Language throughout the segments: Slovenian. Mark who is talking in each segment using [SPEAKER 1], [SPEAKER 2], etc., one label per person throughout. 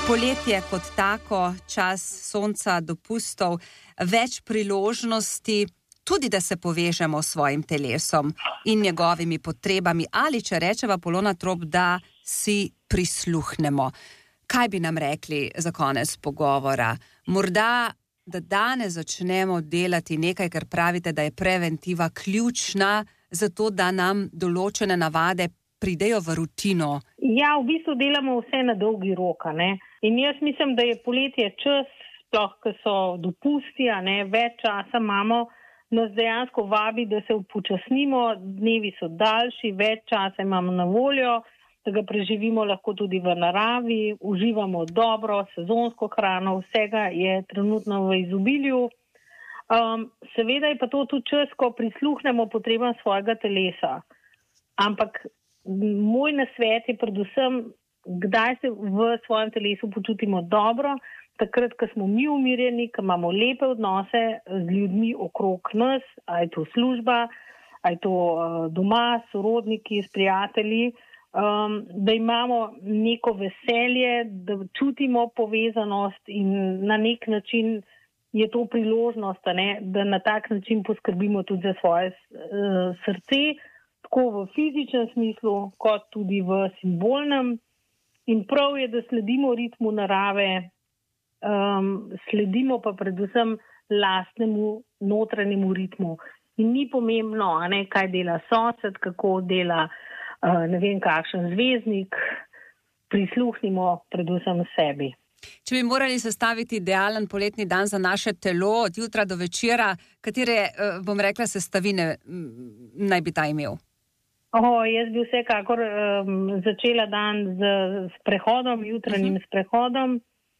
[SPEAKER 1] Poletje kot tako, čas sonca, dopustov, več priložnosti, tudi da se povežemo s svojim telesom in njegovimi potrebami, ali če rečeva Polona Trop, da si prisluhnemo. Kaj bi nam rekli za konec pogovora? Morda, da danes začnemo delati nekaj, ker pravite, da je preventiva ključna, zato da nam določene navade pridejo v rutino.
[SPEAKER 2] Ja, v bistvu delamo vse na dolgi rok, ne? In jaz mislim, da je poletje čas, sploh, ko so dopusti, več časa imamo, nas dejansko vabi, da se upočasnimo, dnevi so daljši, več časa imamo na voljo, da ga preživimo lahko tudi v naravi, uživamo dobro, sezonsko hrano, vsega je trenutno v izobilju. Seveda je pa to tudi čas, ko prisluhnemo potrebam svojega telesa. Ampak moj nasvet je predvsem, kdaj se v svojem telesu počutimo dobro, takrat, ko smo mi umirjeni, ko imamo lepe odnose z ljudmi okrog nas, a je to služba, a je to doma, sorodniki, s prijatelji, da imamo neko veselje, da čutimo povezanost in na nek način je to priložnost, da na tak način poskrbimo tudi za svoje srce, tako v fizičnem smislu, kot tudi v simbolnem. In prav je, da sledimo ritmu narave, sledimo pa predvsem lastnemu notranjemu ritmu. In ni pomembno, kaj dela sosed, kako dela ne vem kakšen zvezdnik, prisluhnimo predvsem sebi.
[SPEAKER 1] Če bi morali sestaviti idealen poletni dan za naše telo od jutra do večera, katere, bom rekla, sestavine naj bi ta imel?
[SPEAKER 2] Jaz bi vsekakor začela dan z sprehodom, jutranjim sprehodom.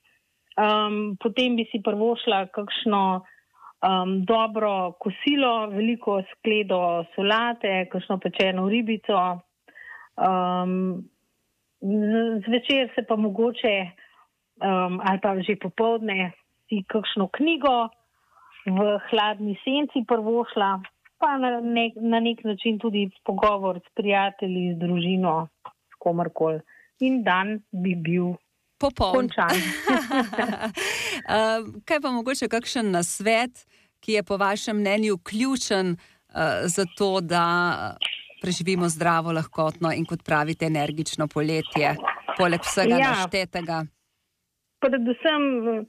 [SPEAKER 2] Potem bi si prvošla kakšno dobro kosilo, veliko skledo solate, kakšno pečeno ribico. Zvečer se pa mogoče, ali pa že popoldne, si kakšno knjigo v hladni senci prvošla, pa na nek način tudi pogovor s prijatelji, z družino, s komarkoli. In dan bi bil končan.
[SPEAKER 1] Kaj pa mogoče kakšen nasvet, ki je po vašem mnenju ključen za to, da preživimo zdravo, lahkotno in, kot pravite, energično poletje, poleg vsega naštetega?
[SPEAKER 2] Predvsem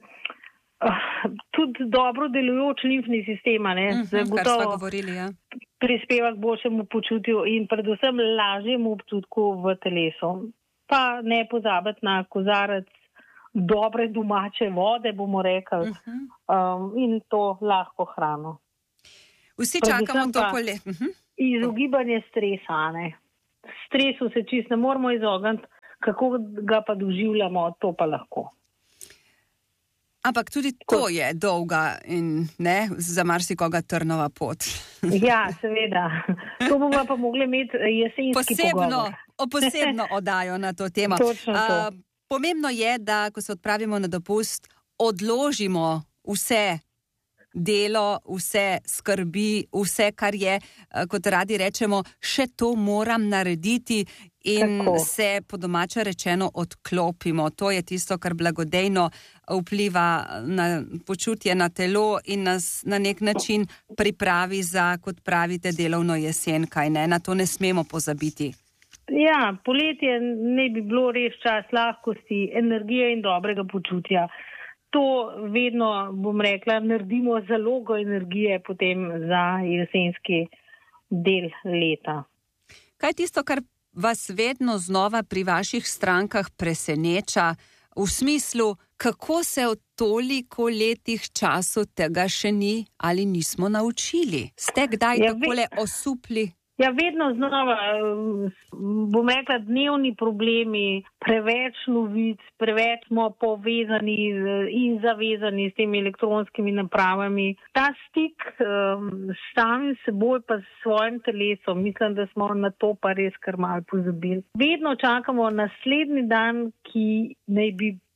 [SPEAKER 2] tudi dobro delujoč limfni sistem,
[SPEAKER 1] kar sva govorili, ja.
[SPEAKER 2] Prispeva k boljšemu počutju in predvsem lažjemu občutku v telesu. Pa ne pozabiti na kozarec dobre domače vode, bomo rekli, in to lahko hrano.
[SPEAKER 1] Vsi čakamo to poletje.
[SPEAKER 2] Izogibanje stresa, Stresu se čisto ne moramo izogniti, kako ga pa doživljamo, to pa lahko.
[SPEAKER 1] Ampak tudi to je dolga in za marsikoga trnova pot.
[SPEAKER 2] Ja, seveda. To bomo pa mogli imeti jesenski pogovor.
[SPEAKER 1] Posebno oddajo na to temo.
[SPEAKER 2] Točno to.
[SPEAKER 1] Pomembno je, da ko se odpravimo na dopust, odložimo vse delo, vse skrbi, vse, kar je, kot radi rečemo, še to moram narediti in se po domače rečeno odklopimo. To je tisto, kar blagodejno vpliva na počutje, na telo in nas na nek način pripravi za, kot pravite, delovno jesen, kaj ne? Na to ne smemo pozabiti.
[SPEAKER 2] Ja, poletje ne bi bilo res čas lahkosti, energije in dobrega počutja. To vedno, bom rekla, naredimo zalogo energije potem za jesenski del leta.
[SPEAKER 1] Kaj je tisto, kar vas vedno znova pri vaših strankah preseneča, v smislu, kako se v toliko letih času tega še ni ali nismo naučili? Ste kdaj takole osupli?
[SPEAKER 2] Ja, vedno znova, bom rekla, dnevni problemi, preveč novic, preveč smo povezani in zavezani s temi elektronskimi napravami. Ta stik s samim seboj pa s svojim telesom, mislim, da smo na to pa res kar malo pozabili. Vedno čakamo naslednji dan, ki naj bi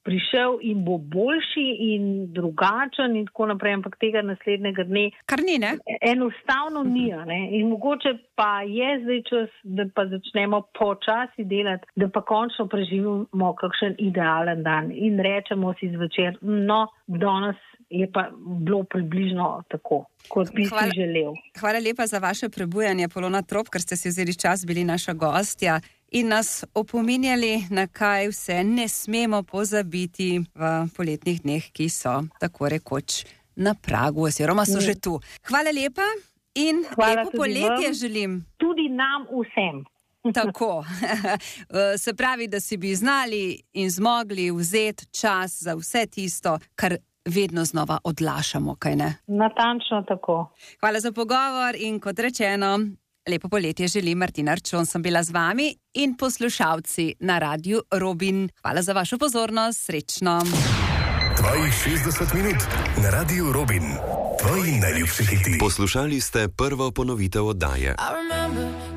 [SPEAKER 2] prišel in bo boljši in drugačen in tako naprej, ampak tega naslednjega dne
[SPEAKER 1] kar ni, ne?
[SPEAKER 2] Enostavno ni, ne? In mogoče pa je zdaj čas, da pa začnemo počasi delati, da pa končno preživimo kakšen idealen dan in rečemo si zvečer, no, danes je pa bilo približno tako, kot bi si želel.
[SPEAKER 1] Hvala lepa za vaše prebujanje, Polona Trop, ker ste si vzeli čas, bili naša gostja in nas opominjali, na kaj vse ne smemo pozabiti v poletnih dneh, ki so tako rekoč na pragu, oziroma so že tu. Hvala lepa in lepo poletje želim.
[SPEAKER 2] Tudi nam vsem.
[SPEAKER 1] Tako. Se pravi, da si bi znali in zmogli vzeti čas za vse tisto, kar vedno znova odlašamo, kaj ne?
[SPEAKER 2] Natančno tako.
[SPEAKER 1] Hvala za pogovor in kot rečeno, lepo poletje želim. Martina Arčon sem bila z vami in poslušalci na Radiu Robin. Hvala za vašo pozornost, srečno.
[SPEAKER 3] Tvojih 60 minut na Radiu Robin. Tvoji najljubši hiti.
[SPEAKER 4] Poslušali ste prvo ponovitev oddaje.